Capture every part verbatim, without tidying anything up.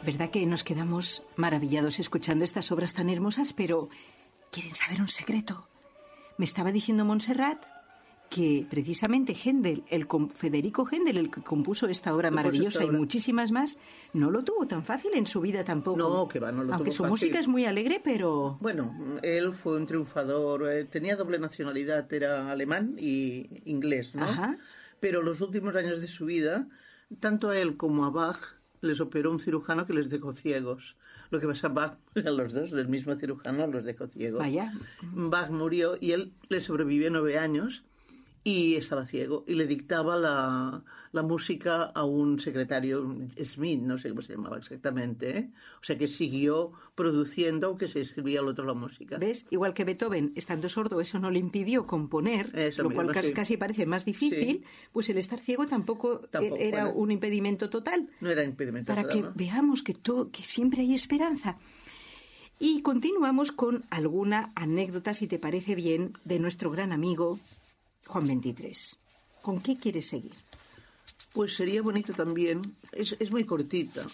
¿Verdad que nos quedamos maravillados escuchando estas obras tan hermosas? Pero, ¿quieren saber un secreto? Me estaba diciendo Montserrat que precisamente Händel, el Federico Händel, el que compuso esta obra maravillosa esta obra. y muchísimas más, no lo tuvo tan fácil en su vida tampoco. No, que va, no lo Aunque tuvo su fácil. música es muy alegre, pero... Bueno, él fue un triunfador, eh, tenía doble nacionalidad, era alemán y inglés, ¿no? Ajá. Pero los últimos años de su vida, tanto a él como a Bach, les operó un cirujano que les dejó ciegos. Lo que pasa, Bach, a los dos, del mismo cirujano, los dejó ciegos. Vaya. Bach murió y él le sobrevivió nueve años y estaba ciego. Y le dictaba la, la música a un secretario, Smith, no sé cómo se llamaba exactamente, ¿eh? O sea, que siguió produciendo, aunque se escribía al otro la música. ¿Ves? Igual que Beethoven, estando sordo, eso no le impidió componer, eso lo mismo, cual casi, sí. casi parece más difícil, sí. Pues el estar ciego tampoco, tampoco era bueno, un impedimento total. No era impedimento para total, que ¿no? veamos que, todo, que siempre hay esperanza. Y continuamos con alguna anécdota, si te parece bien, de nuestro gran amigo Juan veintitrés. ¿Con qué quieres seguir? Pues sería bonito también, es, es muy cortita.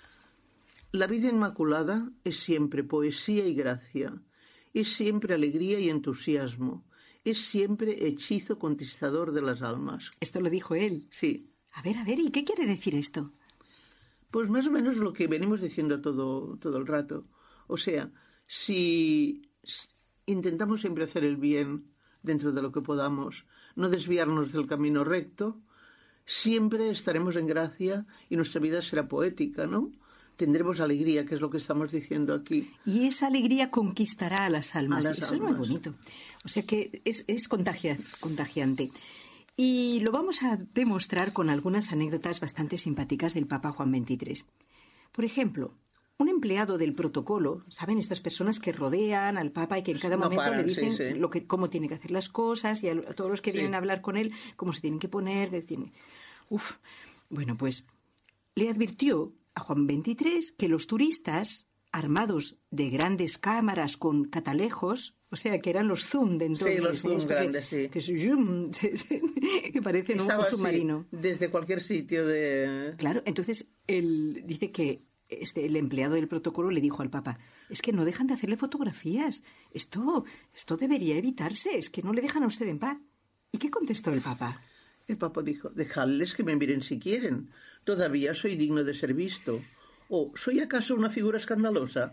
La vida inmaculada es siempre poesía y gracia, es siempre alegría y entusiasmo, es siempre hechizo conquistador de las almas. Esto lo dijo él. Sí. A ver, a ver, ¿y qué quiere decir esto? Pues más o menos lo que venimos diciendo todo, todo el rato. O sea, si intentamos siempre hacer el bien dentro de lo que podamos, no desviarnos del camino recto, siempre estaremos en gracia y nuestra vida será poética, ¿no? Tendremos alegría, que es lo que estamos diciendo aquí. Y esa alegría conquistará a las almas. A las Eso almas. Es muy bonito. O sea que es, es contagia, contagiante. Y lo vamos a demostrar con algunas anécdotas bastante simpáticas del Papa Juan veintitrés. Por ejemplo, un empleado del protocolo, ¿saben? Estas personas que rodean al Papa y que en cada no momento paran, le dicen sí, sí. Lo que, cómo tiene que hacer las cosas y a, a todos los que Sí. vienen a hablar con él, cómo se tienen que poner. Que tiene... Uf. Bueno, pues le advirtió a Juan veintitrés que los turistas, armados de grandes cámaras con catalejos, o sea, que eran los zoom de entonces. Sí, los zoom esto grandes, que, sí. Que, zoom, que parecen un, un submarino. Sí, desde cualquier sitio de... Claro, entonces él dice que este, el empleado del protocolo le dijo al Papa, es que no dejan de hacerle fotografías, esto, esto debería evitarse, es que no le dejan a usted en paz. ¿Y qué contestó el Papa? El Papa dijo, dejadles que me miren si quieren, todavía soy digno de ser visto. ¿O soy acaso una figura escandalosa?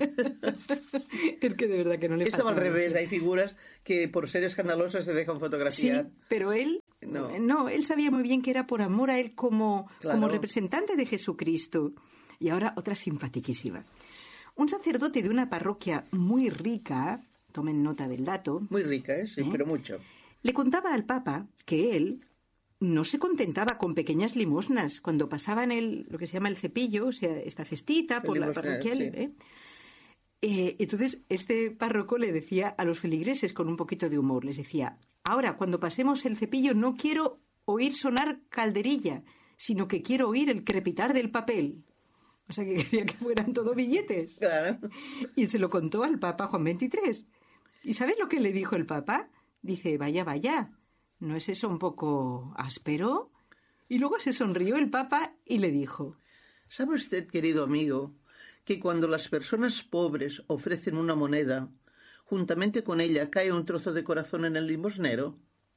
Es que de verdad que no le Estaba al faltaba. revés, hay figuras que por ser escandalosas se dejan fotografiar. Sí, pero él no. no, él sabía muy bien que era por amor a él como, claro. como representante de Jesucristo. Y ahora otra simpaticísima. Un sacerdote de una parroquia muy rica, tomen nota del dato. Muy rica, ¿eh? Sí, ¿eh? Pero mucho. Le contaba al Papa que él no se contentaba con pequeñas limosnas. Cuando pasaban el, lo que se llama el cepillo, o sea, esta cestita por la parroquia, sí. ¿eh? Eh, entonces este párroco le decía a los feligreses con un poquito de humor, les decía, ahora cuando pasemos el cepillo no quiero oír sonar calderilla, sino que quiero oír el crepitar del papel. O sea, que quería que fueran todo billetes. Claro. Y se lo contó al Papa Juan veintitrés. ¿Y sabes lo que le dijo el Papa? Dice, vaya, vaya, ¿no es eso un poco áspero? Y luego se sonrió el Papa y le dijo, ¿sabe usted, querido amigo, que cuando las personas pobres ofrecen una moneda, juntamente con ella cae un trozo de corazón en el limosnero?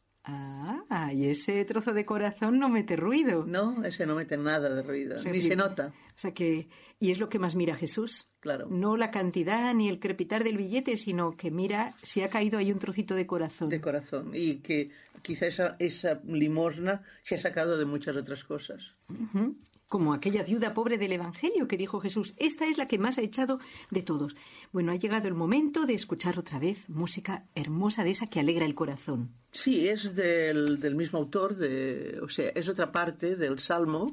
Ah, y ese trozo de corazón no mete ruido. No, ese no mete nada de ruido, o sea, ni que, se nota. O sea que, y es lo que más mira Jesús. Claro. No la cantidad ni el crepitar del billete, sino que mira si ha caído ahí un trocito de corazón. De corazón, y que quizá esa, esa limosna se ha sacado de muchas otras cosas. Uh-huh. Como aquella viuda pobre del Evangelio que dijo Jesús, esta es la que más ha echado de todos. Bueno, ha llegado el momento de escuchar otra vez música hermosa de esa que alegra el corazón. Sí, es del, del mismo autor, de, o sea, es otra parte del Salmo,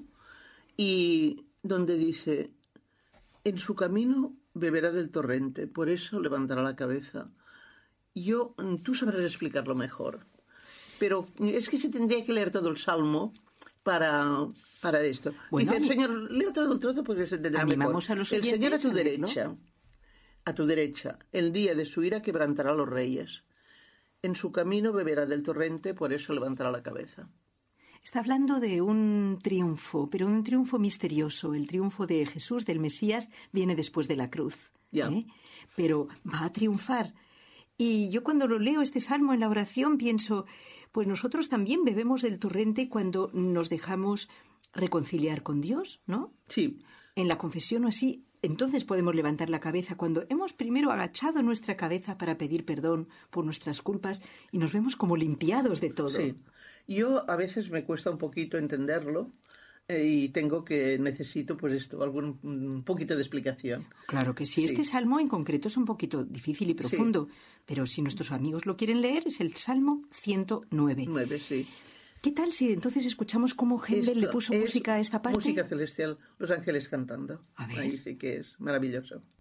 y donde dice, en su camino beberá del torrente, por eso levantará la cabeza. Yo, tú sabrás explicarlo mejor, pero es que se tendría que leer todo el Salmo para, para esto. Bueno, dice el Señor, lee otro del trozo porque se entenderá animamos mejor. A los el Señor a tu a derecha, a tu derecha, el día de su ira quebrantará a los reyes. En su camino beberá del torrente, por eso levantará la cabeza. Está hablando de un triunfo, pero un triunfo misterioso. El triunfo de Jesús, del Mesías, viene después de la cruz. Ya. ¿eh? Pero va a triunfar. Y yo cuando lo leo, este salmo en la oración, pienso, pues nosotros también bebemos del torrente cuando nos dejamos reconciliar con Dios, ¿no? Sí. En la confesión o así, entonces podemos levantar la cabeza cuando hemos primero agachado nuestra cabeza para pedir perdón por nuestras culpas y nos vemos como limpiados de todo. Sí. Yo a veces me cuesta un poquito entenderlo eh, y tengo que, necesito pues esto, algún un poquito de explicación. Claro que sí. Sí. Este salmo en concreto es un poquito difícil y profundo, sí. Pero si nuestros amigos lo quieren leer, es el Salmo ciento nueve. Nueve, sí. ¿Qué tal si entonces escuchamos cómo Händel Esto le puso música a esta parte? Música celestial, los ángeles cantando. A ver. Ahí sí que es maravilloso.